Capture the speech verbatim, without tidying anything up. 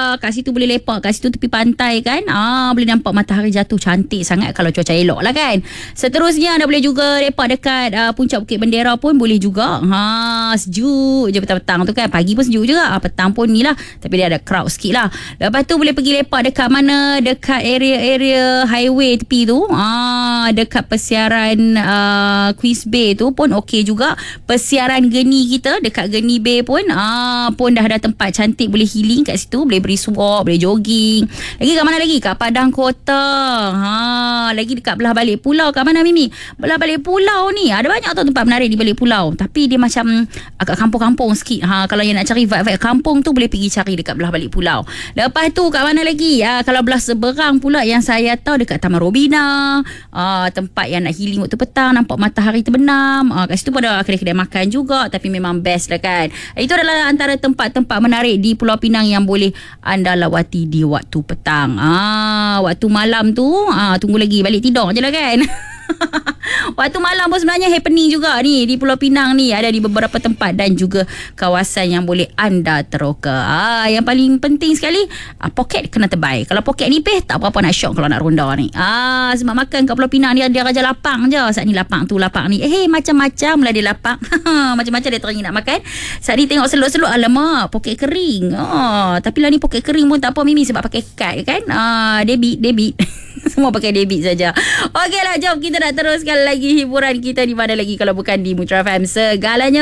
kat situ boleh lepak kat situ tepi pantai kan. Ah, boleh nampak matahari jatuh cantik sangat kalau cuaca elok lah kan. Seterusnya anda boleh juga lepak dekat uh, puncak Bukit Bendera pun boleh juga. Ha, sejuk je petang-petang tu kan. Pagi pun sejuk juga. Ah, petang pun ni lah. Tapi dia ada crowd sikit lah. Lepas tu boleh pergi lepak dekat mana? Dekat area-area highway tepi tu. Ah, dekat persiaran uh, Queens Bay tu pun okey juga. Persiaran Geni kita dekat Geni Bay pun ah, pun dah ada tempat cantik boleh healing kat situ. Boleh beri walk, boleh jogging. Lagi kat mana lagi? Kat Padang Kota. Ha, lagi dekat belah balik pulau. Kat mana Mimi? Belah balik pulau ni ada banyak tau tempat menarik di balik pulau. Tapi dia macam agak kampung-kampung sikit. Ha, kalau yang nak cari vibe-vibe kampung tu boleh pergi cari dekat belah balik pulau. Lepas tu kat mana lagi? Ha, kalau belah seberang pula yang saya tahu dekat Taman Robina. Ha, tempat yang nak healing waktu petang, nampak matahari terbenam. Ha, kat situ pun ada kedai-kedai makan juga. Tapi memang best lah kan. Itu adalah antara tempat-tempat menarik di Pulau Pinang yang boleh anda lawati di waktu petang. Ah, waktu malam tu, ah, tunggu lagi balik tidur je lah kan. Waktu malam pun sebenarnya happening juga ni di Pulau Pinang ni. Ada di beberapa tempat dan juga kawasan yang boleh anda teroka. Ah, yang paling penting sekali, ah, poket kena terbaik. Kalau poket nipis, tak apa-apa nak syok kalau nak ronda ni. Ah, sebab makan kat Pulau Pinang ni dia raja lapang je. Saat ni lapang tu, lapang ni. Eh, hey, macam-macam lah dia lapang. Macam-macam dia teringin nak makan. Saat ni tengok seluk-seluk, alamak, poket kering. Ah, tapi lah ni poket kering pun tak apa Mimi sebab pakai kad kan. Ah, debit, debit. Semua pakai debit saja. Okeylah, jom kita nak teruskan lagi hiburan kita di mana lagi kalau bukan di Mutra F M. Segalanya